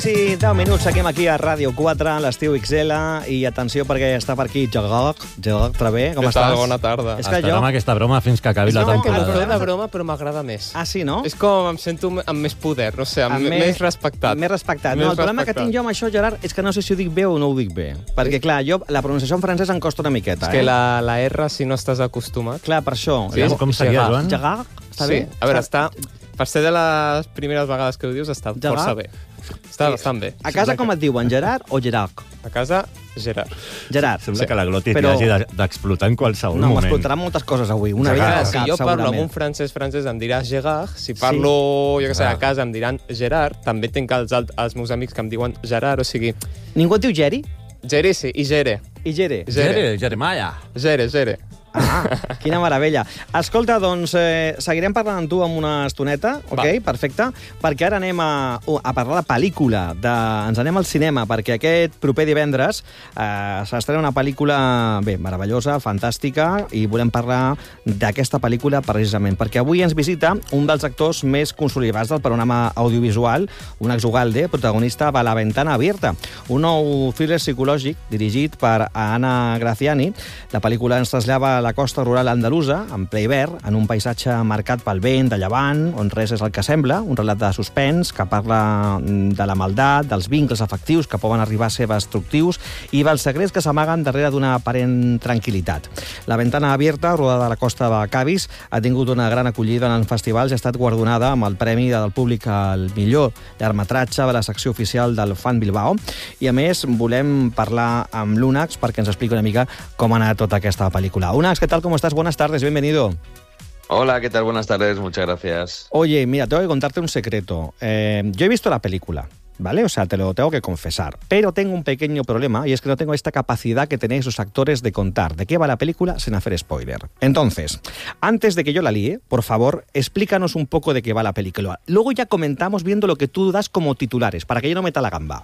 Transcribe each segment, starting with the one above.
Sí, 10 minuts, seguim aquí a Ràdio 4, l'estiu XL, i atenció perquè està per aquí Gerard Travé, com estàs? Bona tarda. És que Estarem amb aquesta broma fins que acabi la El temporada. feu de broma, però m'agrada més. Ah, sí, no? És com em sento amb més poder, no sé, més respectat. Més respectat. No, el problema que tinc jo amb això, Gerard, és que no sé si ho dic bé o no ho dic bé. Perquè, clar, jo, la pronunciació en francès em costa una miqueta. És que la R, si no estàs acostumat... Clar, per això. Sí, Com seria, Joan? Gerard, està bé? A veure, està... Per ser de les primeres vegades que ho dius, està força bé. Està bastant bé. A casa com et diuen, Gerard o Gerard? A casa, Gerard. Gerard. Sembla que la glotis hagi d'explotar en qualsevol moment. No, moment. m'explotaran moltes coses avui. Una Gerard, vegada si jo parlo amb un francès em dirà Gerard. Si parlo, jo què sé, a casa em diran Gerard. També tinc els meus amics que em diuen Gerard, o sigui... Ningú et diu Geri? Geri, sí, i Gere. I Gere? Jeremiah. Gere. Ah, quina meravella. Escolta, doncs, seguirem parlant amb tu en una estoneta, ok? Perfecte. Perquè ara anem a parlar de pel·lícula. Ens anem al cinema, perquè aquest proper divendres s'estrena una pel·lícula, bé, meravellosa, fantàstica, i volem parlar d'aquesta pel·lícula precisament, perquè avui ens visita un dels actors més consolidats del panorama audiovisual, un exugalde, protagonista de La ventana abierta, un nou thriller psicològic dirigit per Ana Graziani. La pel·lícula ens trasllada a la costa rural andalusa, en ple hivern, en un paisatge marcat pel vent de llevant, on res és el que sembla, un relat de suspens que parla de la maldat, dels vincles afectius que poden arribar a ser destructius i dels secrets que s'amaguen darrere d'una aparent tranquil·litat. La ventana abierta, rodada a la costa de Cádiz, ha tingut una gran acollida en festivals i ha estat guardonada amb el Premi del Públic al millor llargmetratge de la secció oficial del Fan Bilbao. I, a més, volem parlar amb l'Unax perquè ens expliqui una mica com ha anat tota aquesta pel·lícula. Unax, ¿qué tal? ¿Cómo estás? Buenas tardes, bienvenido. Hola, ¿qué tal? Buenas tardes, muchas gracias. Oye, mira, tengo que contarte un secreto. Yo he visto la película, ¿vale? O sea, te lo tengo que confesar. Pero tengo un pequeño problema y es que no tengo esta capacidad que tenéis los actores de contar de qué va la película sin hacer spoiler. Entonces, antes de que yo la líe, por favor, explícanos un poco de qué va la película. Luego ya comentamos viendo lo que tú das como titulares, para que yo no meta la gamba.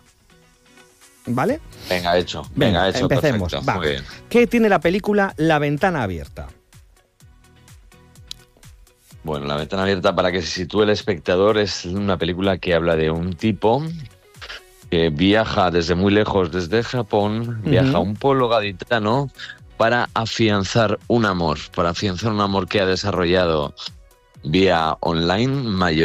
¿Vale? Venga, hecho. Empecemos. Perfecto. Va. Muy bien. ¿Qué tiene la película La ventana abierta? Bueno, La ventana abierta, para que se sitúe el espectador, es una película que habla de un tipo que viaja desde muy lejos, desde Japón, viaja a un pueblo gaditano para afianzar un amor que ha desarrollado vía online,